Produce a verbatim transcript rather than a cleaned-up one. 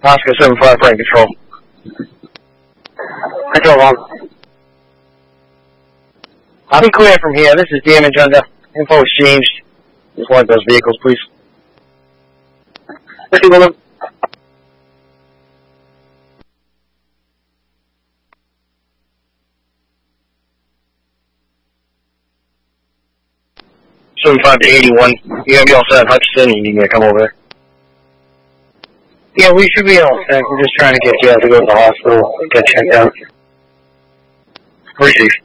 Oscar seven five, Frank Control. Control one. I'll be clear from here. This is damage under info exchanged. Just want those vehicles, please. fifty Willem. seventy-five to eighty-one. You gotta be all set, Hutchinson. You need me to come over there. Yeah, we should be all set. We're just trying to get you out to go to the hospital and get checked out. Receive.